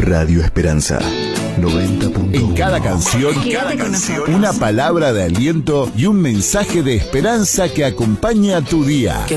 Radio Esperanza 90.1. En cada canción, una palabra de aliento y un mensaje de esperanza que acompaña tu día.